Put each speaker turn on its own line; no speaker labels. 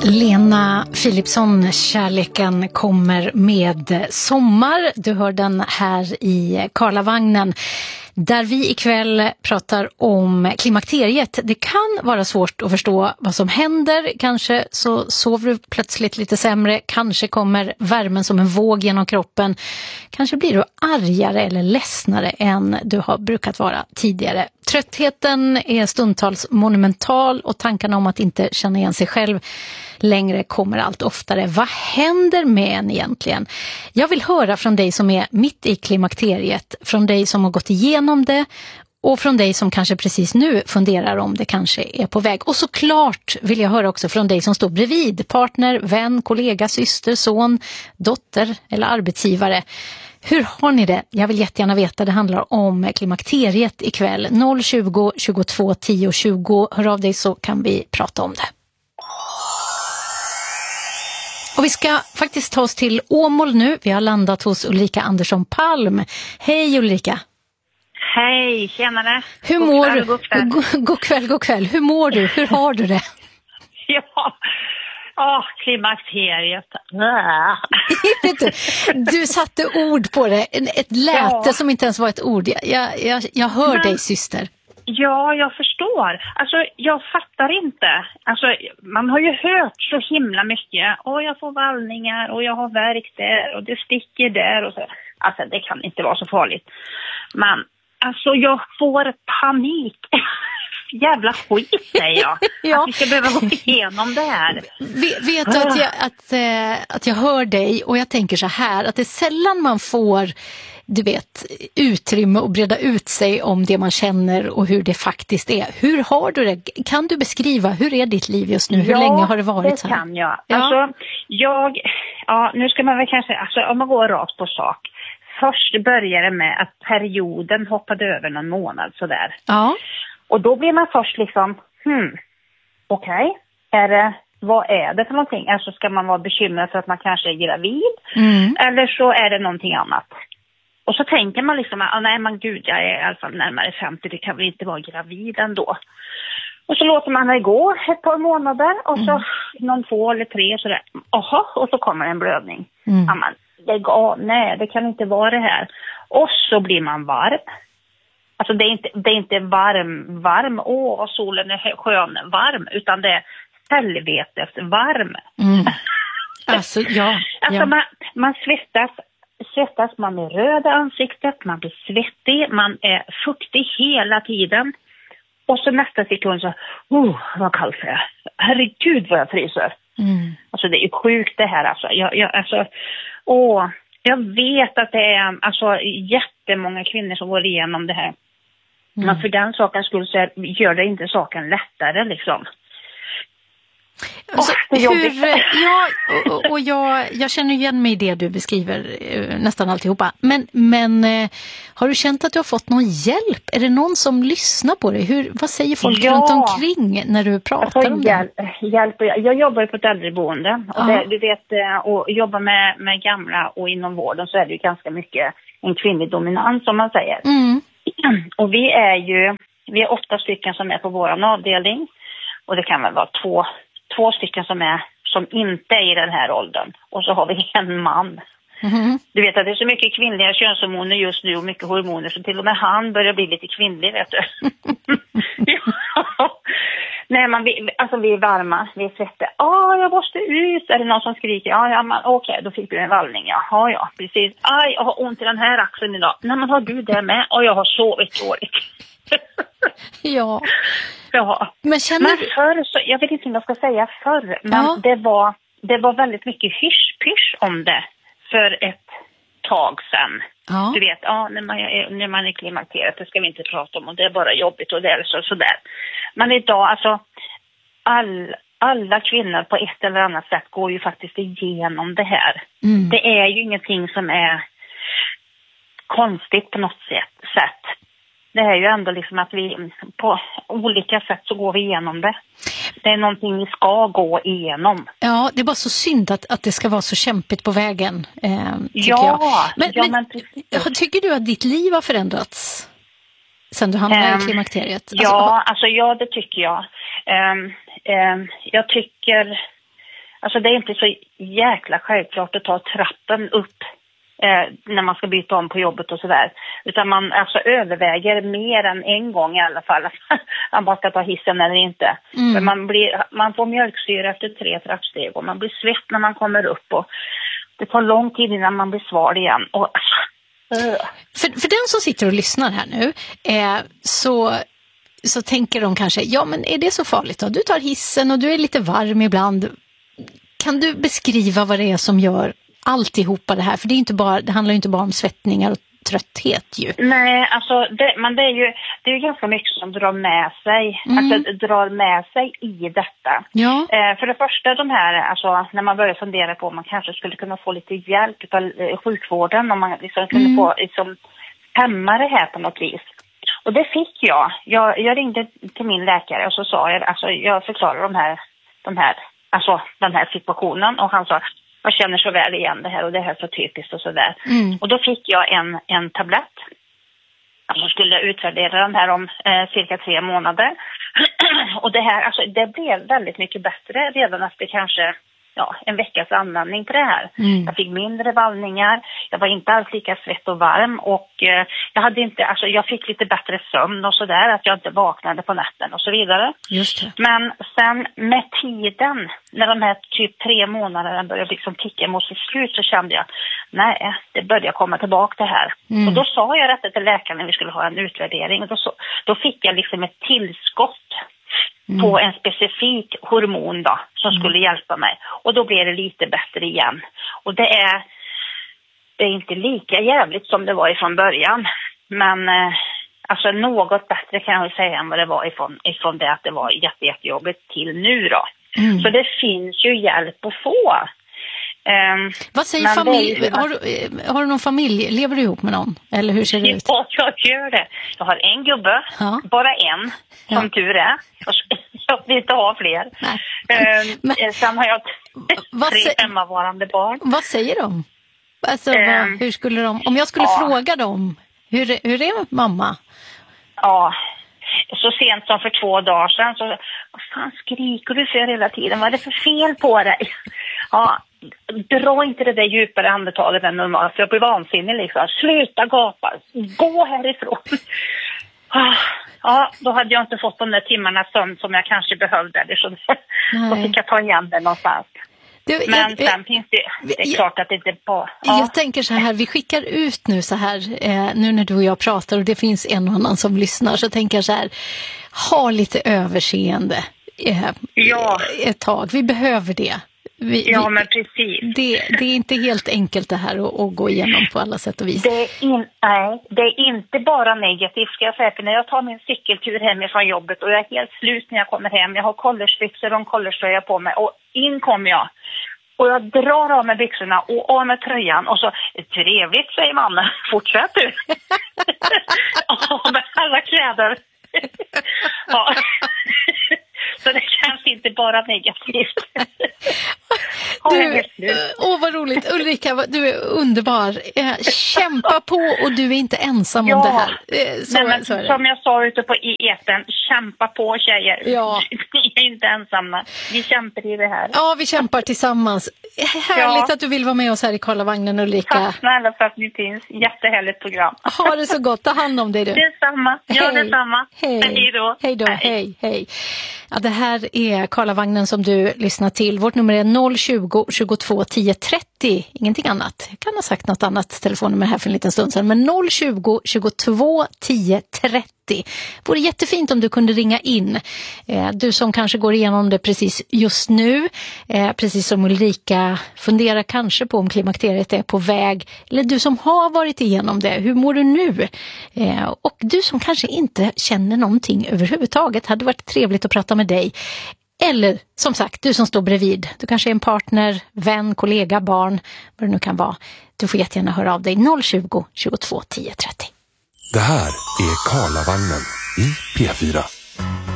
Lena Philipsson, Kärleken kommer med sommar. Du hör den här i Karlavagnen, där vi ikväll pratar om klimakteriet. Det kan vara svårt att förstå vad som händer. Kanske så sover du plötsligt lite sämre. Kanske kommer värmen som en våg genom kroppen. Kanske blir du argare eller ledsnare än du har brukat vara tidigare. Tröttheten är stundtals monumental och tankarna om att inte känna igen sig själv längre kommer allt oftare. Vad händer med en egentligen? Jag vill höra från dig som är mitt i klimakteriet, från dig som har gått igenom det och från dig som kanske precis nu funderar om det kanske är på väg. Och såklart vill jag höra också från dig som står bredvid, partner, vän, kollega, syster, son, dotter eller arbetsgivare. Hur har ni det? Jag vill jättegärna veta. Det handlar om klimakteriet ikväll. 020 22 10 20. Hör av dig så kan vi prata om det. Och vi ska faktiskt ta oss till Åmål nu. Vi har landat hos Ulrika Andersson Palm. Hej Ulrika.
Hej, tjenare.
Hur mår du? God kväll. Hur mår du? Hur har du det?
Ja, klimakteriet.
Du satte ord på det. Ett läte som inte ens var ett ord. Jag hör dig, syster.
Ja, jag förstår. Alltså, jag fattar inte. Alltså, man har ju hört så himla mycket. Jag får vallningar och jag har värk där och det sticker där. Och så. Alltså, det kan inte vara så farligt. Men, alltså, jag får panik. Jävla skit, säger jag. Ja. Att vi ska behöva gå igenom det här.
Vet du att jag hör dig och jag tänker så här, att det är sällan man får, du vet, utrymme att breda ut sig om det man känner och hur det faktiskt är. Hur har du det? Kan du beskriva, hur är ditt liv just nu? Hur länge har det varit så här?
Ja, det kan jag. Alltså, nu ska man väl kanske, alltså om man går rakt på sak. Först började det med att perioden hoppade över någon månad sådär. Ja. Och då blir man först liksom, okej, vad är det för någonting? Alltså ska man vara bekymrad för att man kanske är gravid? Eller så är det någonting annat. Och så tänker man liksom, nej men gud, jag är i alla fall närmare 50, det kan väl inte vara gravid ändå. Och så låter man det gå ett par månader och så någon 2 eller 3 sådär. Och så kommer en blödning. Nej, det kan inte vara det här. Och så blir man varm. Alltså det är inte varm, solen är skön varm, utan det är helvetes varm.
Alltså, ja.
Alltså man svettas, man är röd i ansiktet, man blir svettig, man är fuktig hela tiden. Och så nästa sekund så, vad kallt det är. Herregud vad jag fryser. Alltså det är ju sjukt det här alltså. Jag vet att det är alltså jättemånga kvinnor som går igenom det här. Men för den saken skulle säga, gör det inte saken lättare liksom.
Alltså, jag känner igen mig i det du beskriver nästan alltihopa. Men har du känt att du har fått någon hjälp? Är det någon som lyssnar på dig? Vad säger folk runt omkring när du pratar om det?
Hjälp. Jag jobbar på ett äldreboende. Och du vet, och jobbar med gamla och inom vården så är det ju ganska mycket en kvinnlig dominans som man säger. Och vi är 8 stycken som är på våran avdelning. Och det kan väl vara två stycken som inte är i den här åldern. Och så har vi en man. Du vet att det är så mycket kvinnliga könshormoner just nu och mycket hormoner så till och med han börjar bli lite kvinnlig, vet du. Nej, vi är varma, vi är svettiga. Jag måste ut. Är det någon som skriker? Okej, då fick du en vallning. Ja, precis. Jag har ont i den här axeln idag. Nej, men har du det med? Jag har sovit dåligt.
Ja.
Men förr, så, jag vet inte om jag ska säga förr, men det var väldigt mycket hysch-pysch om det för ett tag sedan. Du vet, när man är klimakteriet, det ska vi inte prata om och det är bara jobbigt och det är sådär. Men idag, alltså alla kvinnor på ett eller annat sätt går ju faktiskt igenom det här. Det är ju ingenting som är konstigt på något sätt. Det är ju ändå liksom att vi på olika sätt så går vi igenom det. Det är någonting vi ska gå igenom.
Ja, det är bara så synd att det ska vara så kämpigt på vägen, tycker jag. Men tycker du att ditt liv har förändrats sen du hamnade i klimakteriet?
Det tycker jag. Jag tycker Alltså det är inte så jäkla självklart att ta trappen upp när man ska byta om på jobbet och sådär. Utan man alltså överväger mer än en gång i alla fall att man ska ta hissen eller inte. För man får mjölksyra efter 3 trappsteg och man blir svett när man kommer upp och det tar lång tid innan man blir sval igen. Och,
för den som sitter och lyssnar här nu så tänker de kanske, ja men är det så farligt då? Du tar hissen och du är lite varm ibland. Kan du beskriva vad det är som gör alltihopa det här? För det handlar ju inte bara om svettningar och trötthet ju.
Nej, alltså det är ju ganska mycket som drar med sig. Alltså drar med sig i detta. Ja. För det första de här, alltså när man börjar fundera på om man kanske skulle kunna få lite hjälp av sjukvården, om man liksom kunde få liksom hämma det här på något vis. Och det fick jag. Jag ringde till min läkare och så sa jag förklarade den här situationen och han sa jag känner så väl igen det här och det här är så typiskt och sådär. Och då fick jag en tablett. Alltså skulle jag utvärdera den här om cirka 3 månader. Och det här, alltså det blev väldigt mycket bättre redan efter kanske en veckas användning på det här. Jag fick mindre vallningar, jag var inte alls lika svett och varm och jag fick lite bättre sömn och sådär, att jag inte vaknade på natten och så vidare.
Just det.
Men sen med tiden, när de här typ 3 månaderna började liksom ticka mot sitt slut så kände jag, nej, det började komma tillbaka det här. Och då sa jag detta till läkaren när vi skulle ha en utvärdering och då fick jag liksom ett tillskott på en specifik hormon då, som skulle hjälpa mig. Och då blev det lite bättre igen. Och det är inte lika jävligt som det var ifrån början. Men alltså något bättre kan jag säga än vad det var ifrån det att det var jättejobbigt till nu då. Så det finns ju hjälp att få.
Vad säger familj? Har du någon familj? Lever du ihop med någon? Eller hur ser det ut?
Ja, jag gör det. Jag har en gubbe, bara en, som tur är. Jag vill inte ha fler. Sen har jag 3 hemmavarande barn.
Vad säger de? Alltså, hur skulle de... Om jag skulle fråga dem, hur är mamma?
Ja, så sent som för 2 dagar sedan så... Vad fan skriker du för hela tiden? Vad är det för fel på dig? Ja, dra inte det där djupare andetaget än normalt. För jag blir vansinnig liksom. Sluta gapa. Gå härifrån. Ja, då hade jag inte fått de där timmarna sömn som jag kanske behövde. Då fick jag ta igen det någonstans. Men sen finns det är klart att det inte bara... Ja.
Jag tänker så här, vi skickar ut nu så här, nu när du och jag pratar och det finns en och annan som lyssnar, så tänker jag så här, ha lite överseende ett tag. Vi behöver det.
Men precis.
Det är inte helt enkelt det här att gå igenom på alla sätt och vis.
Det är inte bara negativt ska jag säga. För när jag tar min cykeltur hemifrån jobbet och jag är helt slut när jag kommer hem. Jag har collegebyxor och en collegetröja på mig och in kommer jag. Och jag drar av med byxorna och av med tröjan och så, trevligt säger man, fortsätt du. Med alla kläder. Ja. Så det känns inte bara negativt.
Vad roligt. Ulrika, du är underbar. Kämpa på och du är inte ensam om det här.
Som jag sa ute på etern, kämpa på tjejer. Ja. Ni är inte ensamma. Vi kämpar i det här.
Ja, vi kämpar tillsammans. Härligt att du vill vara med oss här i Karlavagnen, Ulrika.
Tack snälla för att ni finns. Jättehärligt program.
Ha det så gott. Ta hand om dig du.
Detsamma. Ja, detsamma.
Hej då. Hej då. Hej. Ja, det här är Karlavagnen som du lyssnar till. Vårt nummer är 020 22 10 30. Ingenting annat. Jag kan ha sagt något annat telefonnummer här för en liten stund sedan. Men 020 22 10 30. Det vore jättefint om du kunde ringa in. Du som kanske går igenom det precis just nu. Precis som Ulrika funderar kanske på om klimakteriet är på väg. Eller du som har varit igenom det. Hur mår du nu? Och du som kanske inte känner någonting överhuvudtaget. Hade varit trevligt att prata med dig. Eller som sagt, du som står bredvid. Du kanske är en partner, vän, kollega, barn. Vad det nu kan vara. Du får jättegärna höra av dig. 020 22 10 30.
Det här är Karlavagnen i P4.